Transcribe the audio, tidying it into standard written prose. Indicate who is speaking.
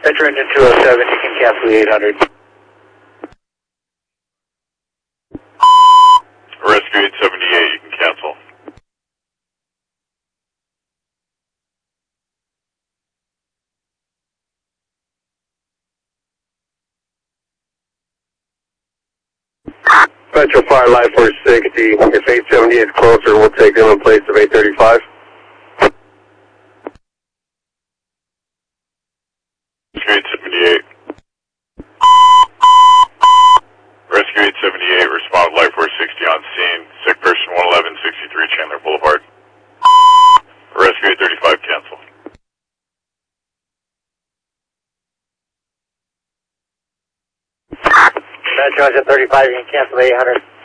Speaker 1: Metro Engine 207, you can cancel the 800.
Speaker 2: Rescue 878, you can cancel.
Speaker 3: Metro Fire Life Force 60. If 878 is closer, we'll take them in place of 835.
Speaker 2: Rescue 878. Rescue 878, respond Life Force 60 on scene. Sick person 11163 Chandler Boulevard. Rescue 835, cancel.
Speaker 1: Metro Engine 35, you can cancel the 800.